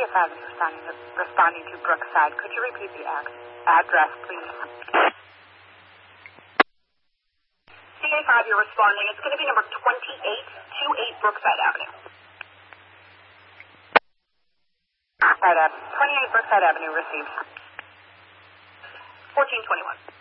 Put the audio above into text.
CA5 is responding to Brookside. Could you repeat the address, please? CA5, you're responding. It's going to be number 2828 Brookside Avenue. 28 Brookside Avenue received. 1421.